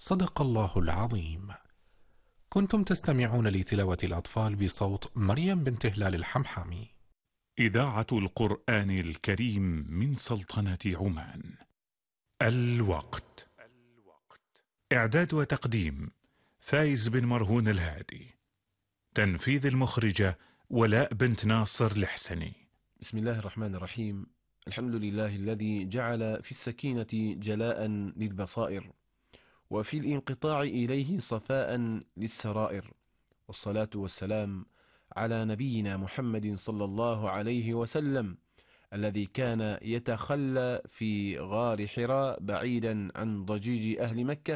صدق الله العظيم. كنتم تستمعون لتلاوة الأطفال بصوت مريم بنت هلال الحمحامي. إذاعة القرآن الكريم من سلطنة عمان. الوقت. إعداد وتقديم فايز بن مرهون الهادي. تنفيذ المخرجة ولاء بنت ناصر الحسني. بسم الله الرحمن الرحيم. الحمد لله الذي جعل في السكينة جلاء للبصائر، وفي الانقطاع إليه صفاء للسرائر، والصلاة والسلام على نبينا محمد صلى الله عليه وسلم، الذي كان يتخلى في غار حراء بعيدا عن ضجيج أهل مكة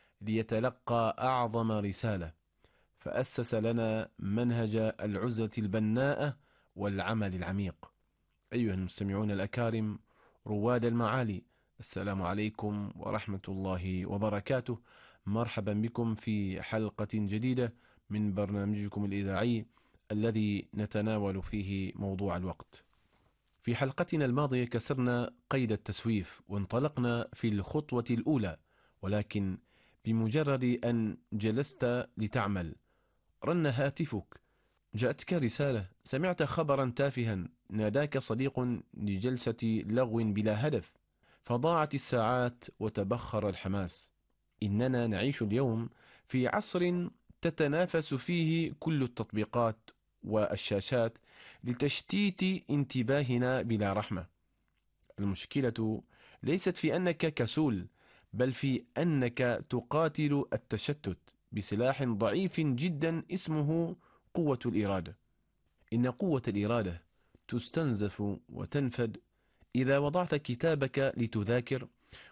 ليتلقى أعظم رسالة، فأسس لنا منهج العزلة البناءة والعمل العميق. أيها المستمعون الأكارم رواد المعالي، السلام عليكم ورحمة الله وبركاته. مرحبا بكم في حلقة جديدة من برنامجكم الإذاعي الذي نتناول فيه موضوع الوقت. في حلقتنا الماضية كسرنا قيد التسويف وانطلقنا في الخطوة الأولى، ولكن بمجرد أن جلست لتعمل رن هاتفك، جاءتك رسالة، سمعت خبرا تافها، ناداك صديق لجلسة لغو بلا هدف، فضاعت الساعات وتبخر الحماس. إننا نعيش اليوم في عصر تتنافس فيه كل التطبيقات والشاشات لتشتيت انتباهنا بلا رحمة. المشكلة ليست في أنك كسول، بل في أنك تقاتل التشتت بسلاح ضعيف جدا اسمه قوة الإرادة. إن قوة الإرادة تستنزف وتنفد إذا وضعت كتابك لتذاكر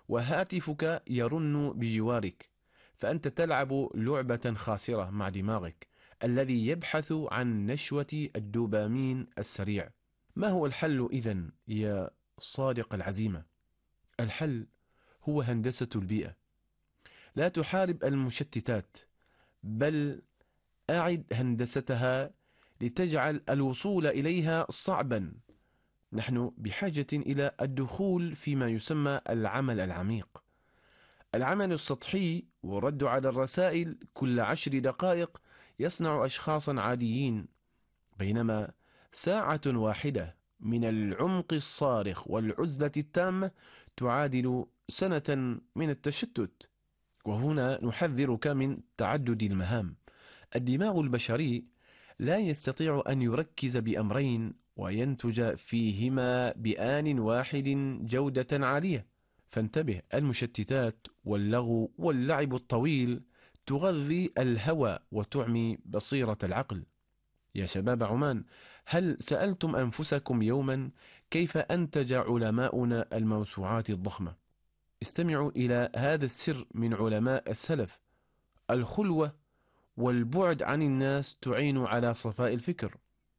وهاتفك يرن بجوارك، فأنت تلعب لعبة خاسرة مع دماغك الذي يبحث عن نشوة الدوبامين السريع. ما هو الحل إذن يا صادق العزيمة؟ الحل هو هندسة البيئة. لا تحارب المشتتات، بل أعد هندستها لتجعل الوصول إليها صعبا. نحن بحاجة إلى الدخول فيما يسمى العمل العميق. العمل السطحي والرد على الرسائل كل 10 دقائق يصنع أشخاصا عاديين، بينما ساعة واحدة من العمق الصارخ والعزلة التامة تعادل سنة من التشتت. وهنا نحذرك من تعدد المهام. الدماغ البشري لا يستطيع أن يركز بأمرين وينتج فيهما بآن واحد جودة عالية. فانتبه، المشتتات واللغو واللعب الطويل تغذي الهوى وتعمي بصيرة العقل. يا شباب عمان، هل سألتم أنفسكم يوما كيف أنتج علماؤنا الموسوعات الضخمة؟ استمعوا إلى هذا السر من علماء السلف: الخلوة والبعد عن الناس تعين على صفاء الفكر.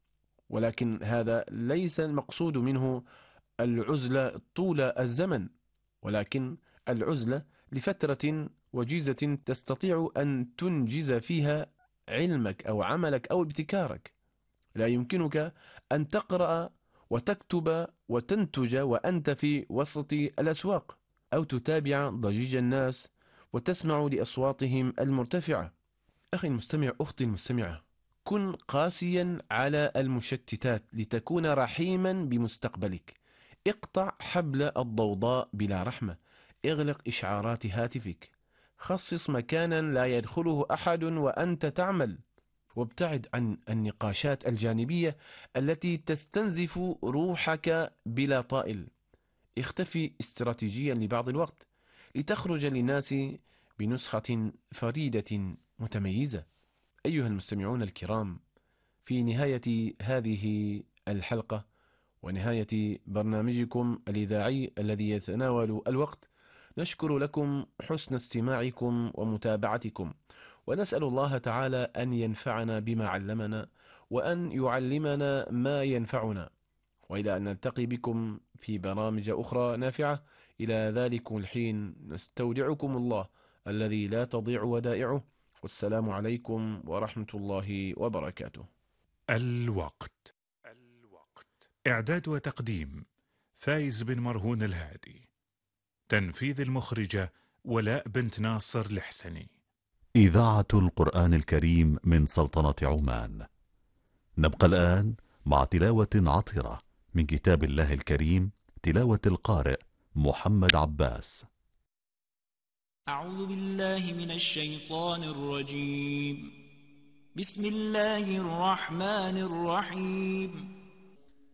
ولكن هذا ليس المقصود منه العزلة طول الزمن، ولكن العزلة لفترة وجيزة تستطيع أن تنجز فيها علمك أو عملك أو ابتكارك. لا يمكنك أن تقرأ وتكتب وتنتج وأنت في وسط الأسواق، أو تتابع ضجيج الناس وتسمع لأصواتهم المرتفعة. أخي المستمع، أختي المستمعة، كن قاسيا على المشتتات لتكون رحيما بمستقبلك. اقطع حبل الضوضاء بلا رحمة، اغلق إشعارات هاتفك، خصص مكانا لا يدخله أحد وأنت تعمل، وابتعد عن النقاشات الجانبية التي تستنزف روحك بلا طائل. اختفي استراتيجيا لبعض الوقت لتخرج للناس بنسخة فريدة متميزة. أيها المستمعون الكرام، في نهاية هذه الحلقة ونهاية برنامجكم الإذاعي الذي يتناول الوقت، نشكر لكم حسن استماعكم ومتابعتكم، ونسأل الله تعالى أن ينفعنا بما علمنا وأن يعلمنا ما ينفعنا، وإلى أن نلتقي بكم في برامج أخرى نافعة. إلى ذلك الحين نستودعكم الله الذي لا تضيع ودائعه، والسلام عليكم ورحمة الله وبركاته. الوقت. إعداد وتقديم فايز بن مرهون الهادي. تنفيذ المخرجة ولاء بنت ناصر الحسني. إذاعة القرآن الكريم من سلطنة عمان. نبقى الآن مع تلاوة عطرة من كتاب الله الكريم، تلاوة القارئ محمد عباس. أعوذ بالله من الشيطان الرجيم. بسم الله الرحمن الرحيم.